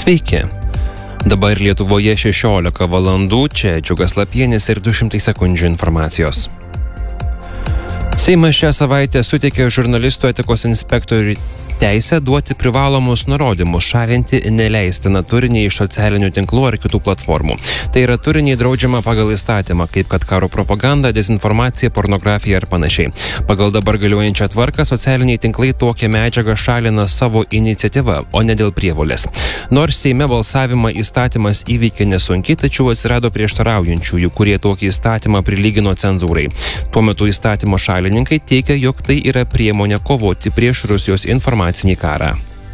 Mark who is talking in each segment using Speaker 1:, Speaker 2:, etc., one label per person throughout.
Speaker 1: Sveiki. Dabar Lietuvoje 16 valandų, čia Džiugas Lapienis ir 200 sekundžių informacijos. Seimas šią savaitę suteikė žurnalistų etikos inspektoriui teisę duoti privalomus nurodymus šalinti neleistiną turinį iš socialinių tinklų ar kitų platformų. Tai yra turinį draudžiama pagal įstatymą, kaip kad karo propaganda, dezinformacija, pornografija ir panašiai. Pagal dabar galiojančią tvarką socialiniai tinklai tokią medžiagą šalina savo iniciatyvą, o ne dėl prievolės. Nors Seime balsavimą įstatymas įveikė nesunkiai, tačiau atsirado prieštaraujančiųjų, kurie tokį įstatymą prilygino cenzūrai. Tuo metu įstatymo šalininkai teigia, jog tai yra priemonė kovoti prieš Rusijos informacinį karą.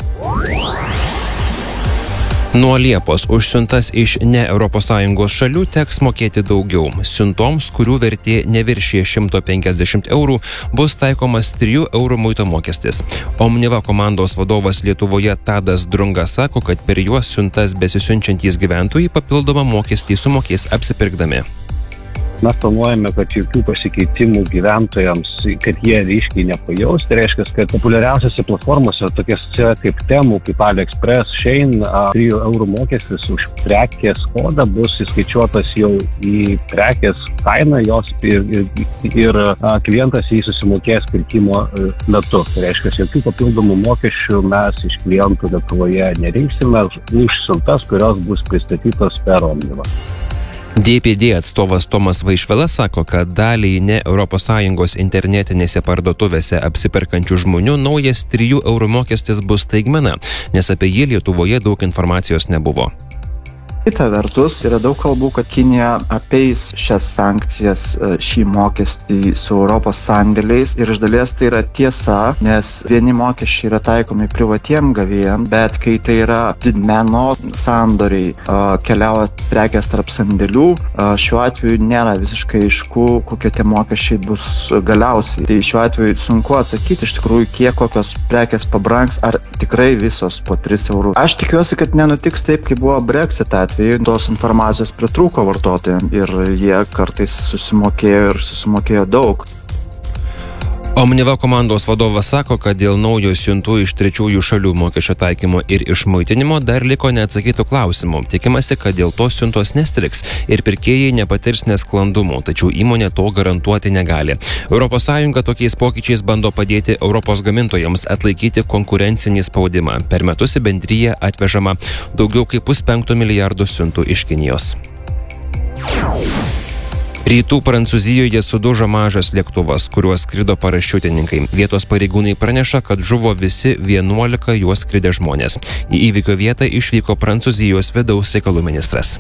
Speaker 1: Nuo Liepos už siuntas iš ne ES šalių teks mokėti daugiau. Siuntoms, kurių vertė neviršė 150 €, bus taikomas 3 € muito mokestis. Omniva komandos vadovas Lietuvoje Tadas Drunga sako, kad per juos siuntas besisiunčiantys gyventojai papildomą mokestį sumokės apsipirkdami.
Speaker 2: Mes planuojame, kad jokių pasikeitimų gyventojams, kad jie ryškiai nepajaus. Tai reiškia, kad populiariausiose platformose, tokiose kaip Temu, kaip AliExpress, Shein, 3 € mokestis už prekės kodą bus įskaičiuotas jau į prekės kainą jos ir klientas jį susimokės pirkimo metu. Tai reiškia, jokių papildomų mokesčių mes iš klientų Lietuvoje nerinksime už siuntas, kurios bus pristatytos per Omnivą.
Speaker 1: DPD atstovas Tomas Vaišvila sako, kad daliai ne ES internetinėse parduotuvėse apsiperkančių žmonių naujas 3 € mokestis bus staigmena, nes apie jį Lietuvoje daug informacijos nebuvo.
Speaker 3: Kita vertus, yra daug kalbų, kad Kinija apeis šias sankcijas, šį mokestį su Europos sandėliais ir iš dalies tai yra tiesa, nes vieni mokesčiai yra taikomi privatiem gavėjam, bet kai tai yra didmeno sandoriai, keliauja prekės tarp sandėlių, šiuo atveju nėra visiškai aišku, kokie tie mokesčiai bus galiausiai. Tai šiuo atveju sunku atsakyti iš tikrųjų, kiek kokios prekės pabrangs, ar tikrai visos po 3 €. Aš tikiuosi, kad nenutiks taip, kaip buvo Brexit atveju, tos informacijos pritrūko vartotojams ir jie kartais susimokėjo daug.
Speaker 1: Omniva komandos vadovas sako, kad dėl naujo siuntų iš trečiųjų šalių mokesčio taikymo ir išmaitinimo dar liko neatsakytų klausimų. Tikimasi, kad dėl to siuntos nestriks ir pirkėjai nepatirs nesklandumų, tačiau įmonė to garantuoti negali. ES tokiais pokyčiais bando padėti Europos gamintojams atlaikyti konkurencinį spaudimą. Per metus į bendriją atvežama daugiau kaip 5 milijardų siuntų iš Kinijos. Rytų Prancūzijoje sudužo mažas lėktuvas, kuriuo skrido parašiutininkai. Vietos pareigūnai praneša, kad žuvo visi 11 juos skridę žmonės. Į įvykio vietą išvyko Prancūzijos vidaus reikalų ministras.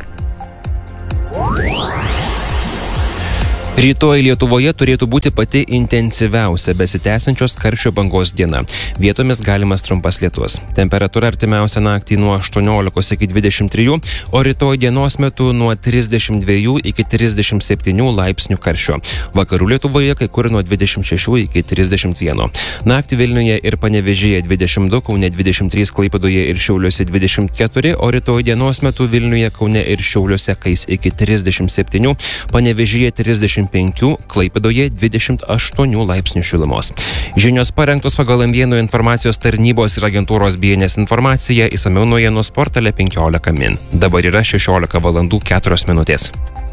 Speaker 1: Rytoj Lietuvoje turėtų būti pati intensyviausia besitęsiančios karščio bangos diena. Vietomis galimas trumpas lietus. Temperatūra artimiausią naktį nuo 18 iki 23, o rytoj dienos metu nuo 32 iki 37 laipsnių karščio. Vakarų Lietuvoje kai kur nuo 26 iki 31. Naktį Vilniuje ir Panevėžyje 22, Kaune 23, Klaipėdoje ir Šiauliuose 24, o rytoj dienos metu Vilniuje, Kaune ir Šiauliuose kais iki 37, Panevėžyje 35, Klaipėdoje 28 laipsnių šilumos. Žinios parengtos pagal M1 informacijos tarnybos ir agentūros BNS informaciją, išsamiau naujienų portale 15 min. Dabar yra 16 valandų 4 minutės.